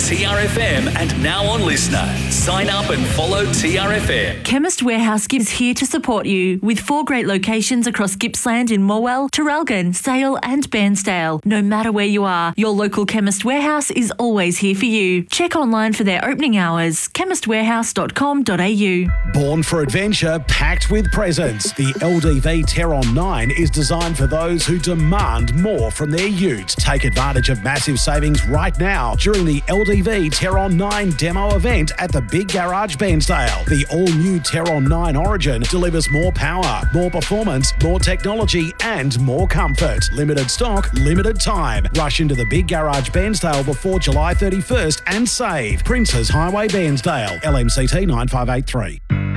TRFM and now on Listener. Sign up and follow TRFM. Chemist Warehouse is here to support you with 4 great locations across Gippsland in Morwell, Traralgon, Sale and Bairnsdale. No matter where you are, your local Chemist Warehouse is always here for you. Check online for their opening hours, chemistwarehouse.com.au. Born for adventure, packed with presents, the LDV Terron 9 is designed for those who demand more from their ute. Take advantage of massive savings right now during the LDV Terron 9 demo event at the Big Garage Bairnsdale. The all-new Terron 9 Origin delivers more power, more performance, more technology and more comfort. Limited stock, limited time. Rush into the Big Garage Bairnsdale before July 31st and save. Princes Highway, Bairnsdale, LMCT 9583.